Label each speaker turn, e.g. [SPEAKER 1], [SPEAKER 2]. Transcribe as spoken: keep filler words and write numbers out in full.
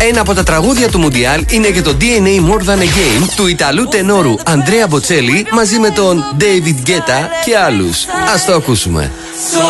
[SPEAKER 1] Ένα από τα τραγούδια του Μουντιάλ είναι και το ντι εν έι More Than a Game του Ιταλού τενόρου Αντρέα Μποτσέλη μαζί με τον David Guetta και άλλους. Ας το ακούσουμε.